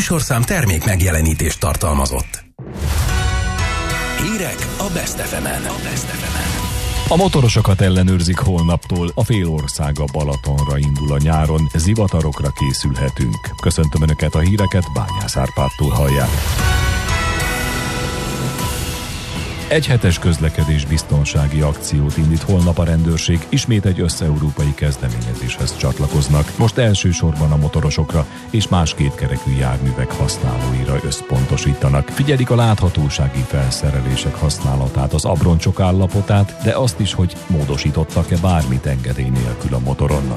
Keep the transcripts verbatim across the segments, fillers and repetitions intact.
műsorszám termék megjelenítést tartalmazott. Hírek a Best ef emen. A Best ef emen. A motorosokat ellenőrzik holnaptól, a fél ország a Balatonra indul a nyáron, zivatarokra készülhetünk. Köszöntöm Önöket, a híreket Bányász Árpádtól hallják. Egyhetes közlekedés biztonsági akciót indít holnap a rendőrség, ismét egy összeurópai kezdeményezéshez csatlakoznak. Most elsősorban a motorosokra és más kétkerekű járművek használóira összpontosítanak. Figyelik a láthatósági felszerelések használatát, az abroncsok állapotát, de azt is, hogy módosítottak-e bármit engedély nélkül a motoron.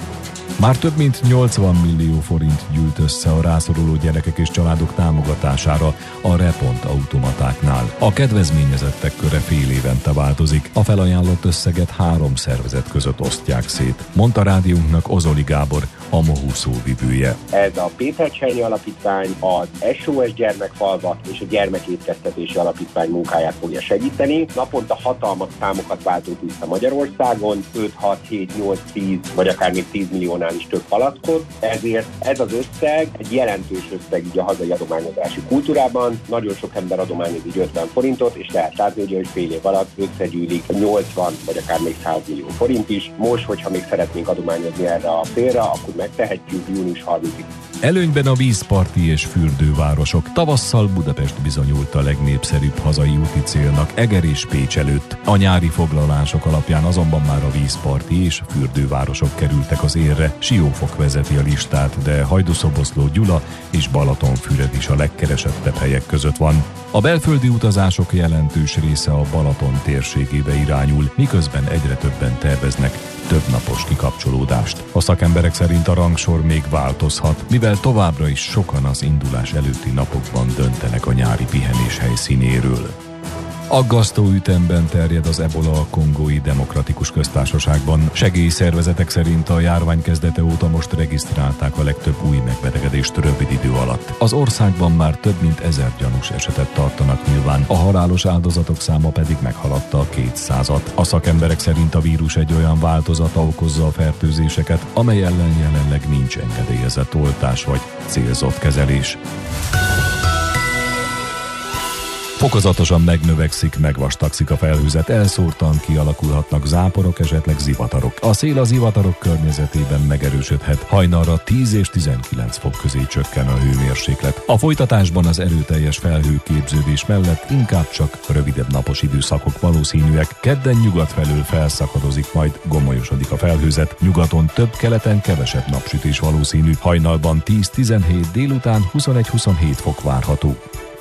Már több mint nyolcvan millió forint gyűlt össze a rászoruló gyerekek és családok támogatására a Repont automatáknál. A kedvezményezettek köre fél évente változik, a felajánlott összeget három szervezet között osztják szét, mondta rádiónknak Ozoli Gábor, a MOHU szóvivője. Ez a Pétercsernyi Alapítvány, az es o es Gyermekfalvak és a Gyermekétkeztetési Alapítvány munkáját fogja segíteni. Naponta hatalmas számokat váltunk vissza Magyarországon, öt, hat, hét, nyolc, tíz vagy akár még tíz milliónál is több palackot, ezért ez az összeg egy jelentős összeg így a hazai adományozási kultúrában. Nagyon sok ember adományoz így ötven forintot, és lehet látni, hogy fél év alatt összegyűlik nyolcvan vagy akár még száz millió forint is. Most, hogyha még szeretnénk adományozni erre a célra, akkor megtehetjük június harmincadikáig. Előnyben a vízparti és fürdővárosok. Tavasszal Budapest bizonyult a legnépszerűbb hazai úti célnak Eger és Pécs előtt. A nyári foglalások alapján azonban már a vízparti és fürdővárosok kerültek az élre. Siófok vezeti a listát, de Hajdúszoboszló, Gyula és Balatonfüred is a legkeresettebb helyek között van. A belföldi utazások jelentős része a Balaton térségébe irányul, miközben egyre többen terveznek többnapos kikapcsolódást. A szakemberek szerint a rangsor még változhat, mivel továbbra is sokan az indulás előtti napokban döntenek a nyári pihenés helyszínéről. Aggasztó ütemben terjed az ebola a Kongói Demokratikus Köztársaságban. Segélyszervezetek szerint a járvány kezdete óta most regisztrálták a legtöbb új megbetegedést rövid idő alatt. Az országban már több mint ezer gyanús esetet tartanak nyilván, a halálos áldozatok száma pedig meghaladta a kétszázat. A szakemberek szerint a vírus egy olyan változata okozza a fertőzéseket, amely ellen jelenleg nincs engedélyezett oltás vagy célzott kezelés. Fokozatosan megnövekszik, megvastagszik a felhőzet, elszórtan kialakulhatnak záporok, esetleg zivatarok. A szél a zivatarok környezetében megerősödhet, hajnalra tíz és tizenkilenc fok közé csökken a hőmérséklet. A folytatásban az erőteljes felhőképződés mellett inkább csak rövidebb napos időszakok valószínűek. Kedden nyugat felől felszakadozik, majd gomolyosodik a felhőzet. Nyugaton több, keleten kevesebb napsütés valószínű. Hajnalban tíz-tizenhét, délután huszonegy-huszonhét fok várható.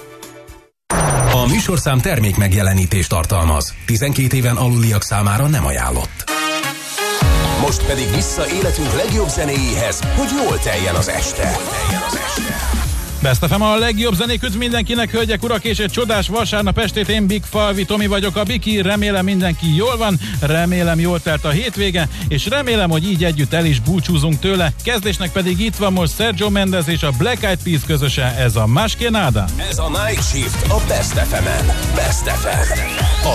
A műsorszám termék megjelenítést tartalmaz. tizenkét éven aluliak számára nem ajánlott. Most pedig vissza életünk legjobb zenéjéhez, hogy jól teljen az este. Best ef em a legjobb zenék üdv mindenkinek, hölgyek, urak, és egy csodás vasárnap estét. Én Big Falvi Tomi vagyok, a Biki. Remélem mindenki jól van, remélem jól telt a hétvége, és remélem, hogy így együtt el is búcsúzunk tőle. Kezdésnek pedig itt van most Sergio Mendes és a Black Eyed Peas közösen, ez a Más que nada. Ez a Night Shift a Best ef emen. Best ef em. A